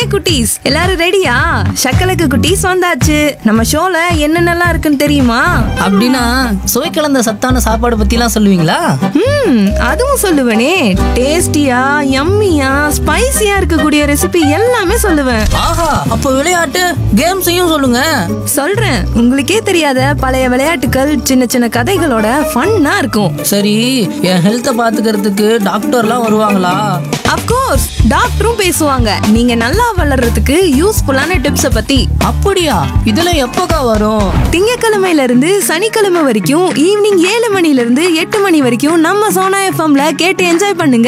குட்டீஸ் எல்லாரும் ரெடியா? சக்கலக்கு குட்டீஸ் வந்தாச்சு. நம்ம ஷோல என்னென்னலாம் இருக்குன்னு தெரியுமா? அப்படின்னா சுவை கலந்த சத்தான சாப்பாடு பத்திலாம் சொல்லுவீங்களா? அதுவும் சொல்லுவேனே. டேஸ்டியா, யம்மியா, ஸ்பைசியா இருக்கக்கூடிய ரெசிபி எல்லாமே சொல்லுவேன். ஆஹா, அப்போ விளையாட்டு கேம்ஸையும் சொல்லுங்க. சொல்றேன். உங்களுக்கே தெரியாத பழைய விளையாட்டுகள், சின்ன சின்ன கதைகளோட ஃபன்னா இருக்கும். சரி, என் ஹெல்த்தை பாத்துக்கிறதுக்கு டாக்டர்லாம் வருவாங்களா? அப்கோர்ஸ், டாக்டரும் பேசுவாங்க. நீங்க நல்லா வளர்றதுக்கு யூஸ்ஃபுல்லான டிப்ஸ பத்தி. அப்படியா? இதெல்லாம் எப்போக்கா வரும்? திங்கக்கிழமையில இருந்து சனிக்கிழமை வரைக்கும் ஈவினிங் 7 மணில இருந்து 8 மணி வரைக்கும் நம்ம சோனா எஃப்எம்ல கேட்டு என்ஜாய் பண்ணுங்க.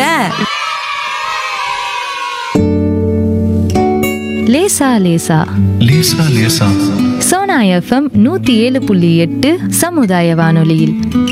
லேசா லேசா லேசா லேசா சோனா எஃப்எம் 107.8 சமுதாய வானொலியில்.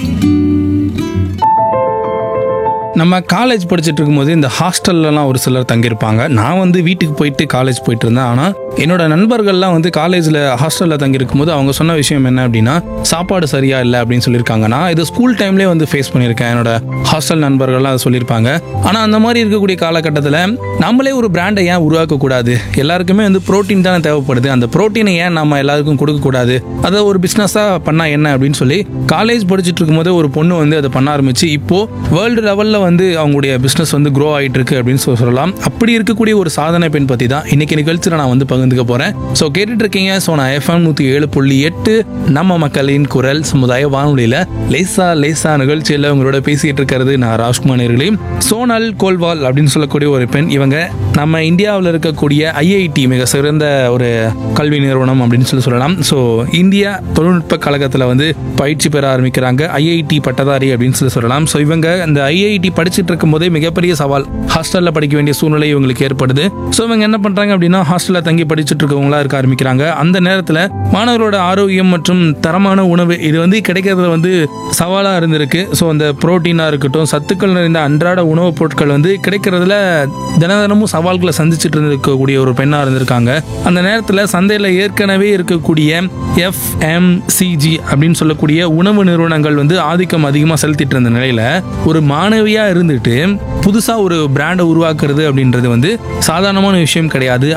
நம்ம காலேஜ் படிச்சுட்டு இருக்கும்போது இந்த ஹாஸ்டல்லலாம் ஒரு சிலர் தங்கியிருப்பாங்க. நான் வந்து வீட்டுக்கு போயிட்டு காலேஜ் போயிட்டு இருந்தேன். ஆனால் என்னோட நண்பர்கள்லாம் வந்து காலேஜில் ஹாஸ்டலில் தங்கியிருக்கும் போது அவங்க சொன்ன விஷயம் என்ன அப்படின்னா, சாப்பாடு சரியா இல்லை அப்படின்னு சொல்லியிருக்காங்க. நான் இது ஸ்கூல் டைம்லேயே வந்து ஃபேஸ் பண்ணியிருக்கேன். என்னோட ஹாஸ்டல் நண்பர்கள்லாம் அதை சொல்லியிருப்பாங்க. ஆனால் அந்த மாதிரி இருக்கக்கூடிய காலகட்டத்தில் நம்மளே ஒரு பிராண்டை ஏன் உருவாக்கக்கூடாது? எல்லாருக்குமே வந்து ப்ரோட்டீன் தானே தேவைப்படுது. அந்த ப்ரோட்டீனை ஏன் நம்ம எல்லாருக்கும் கொடுக்கக்கூடாது? அதை ஒரு பிஸ்னஸாக பண்ணால் என்ன அப்படின்னு சொல்லி காலேஜ் படிச்சுட்டு இருக்கும்போது ஒரு பொண்ணு வந்து அதை பண்ண ஆரம்பிச்சு இப்போது வேர்ல்டு லெவலில் வந்து அவங்களுடைய பிஸ்னஸ் வந்து க்ரோ ஆகிட்டு இருக்கு அப்படின்னு சொல்லலாம். அப்படி இருக்கக்கூடிய ஒரு சாதனை பெண் பற்றி தான் இன்னைக்கு நிகழ்ச்சியில் நான் வந்து பகிர்ந்துக்க போகிறேன். ஸோ கேட்டுட்டு இருக்கீங்க சோனா எஃப்எம் 107.8 நம்ம மக்களின் குரல் சமுதாய வானொலியில் லேசா லேசா நிகழ்ச்சியில் உங்களோட பேசிட்டு இருக்கிறது நான் ராஜ்குமார் நேயர்களே. சோனல் கோல்வால் அப்படின்னு சொல்லக்கூடிய ஒரு பெண். இவங்க நம்ம இந்தியாவில் இருக்கக்கூடிய ஐஐடி மிக சிறந்த ஒரு கல்வி நிறுவனம் அப்படின்னு சொல்லலாம். ஸோ இந்தியா தொழில்நுட்ப கழகத்தில் வந்து பயிற்சி பெற ஆரம்பிக்கிறாங்க. ஐஐடி பட்டதாரி அப்படின்னு சொல்லலாம். ஸோ இவங்க இந்த ஐஐடி படிச்சுட்டு இருக்கும் போதே மிகப்பெரிய சவால், ஹாஸ்டல்ல படிக்க வேண்டிய சூழ்நிலை இவங்களுக்கு ஏற்படுது. ஸோ இவங்க என்ன பண்றாங்க அப்படின்னா, ஹாஸ்டல்ல தங்கி படிச்சுட்டு இருக்கவங்களா இருக்க ஆரம்பிக்கிறாங்க. அந்த நேரத்தில் மாணவர்களோட ஆரோக்கியம் மற்றும் தரமான உணவு இது வந்து கிடைக்கிறதுல வந்து சவாலா இருந்திருக்கு. ஸோ அந்த புரோட்டீனா இருக்கட்டும், சத்துக்கள் நிறைந்த அன்றாட உணவுப் பொருட்கள் வந்து கிடைக்கிறதுல தினமும் சவால்களை சந்திச்சுட்டு இருந்திருக்கக்கூடிய ஒரு பெண்ணா இருந்திருக்காங்க. அந்த நேரத்தில் சந்தையில் ஏற்கனவே இருக்கக்கூடிய FMCG அப்படின்னு சொல்லக்கூடிய உணவு நிறுவனங்கள் வந்து ஆதிக்கம் அதிகமாக செலுத்திட்டு இருந்த நிலையில ஒரு மாணவியா இருந்துட்டு புதுசா ஒரு பிராண்டை உருவாக்குறது அப்படின்றது வந்து சாதாரணமான விஷயம் கிடையாது.